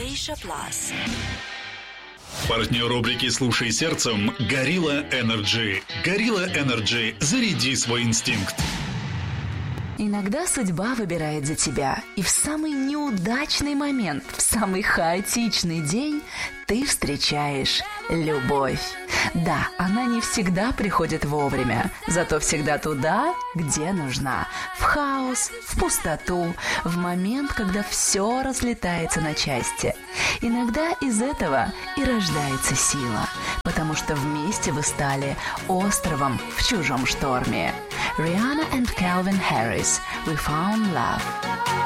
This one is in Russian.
Asia Plus. Партнер рубрики «Слушай сердцем» – Gorilla Energy. Gorilla Energy – заряди свой инстинкт. Иногда судьба выбирает за тебя, и в самый неудачный момент, в самый хаотичный день ты встречаешь любовь. Да, она не всегда приходит вовремя, зато всегда туда, где нужна. В хаос, в пустоту, в момент, когда все разлетается на части. Иногда из этого и рождается сила, потому что вместе вы стали островом в чужом шторме. Rihanna and Calvin Harris, We Found Love.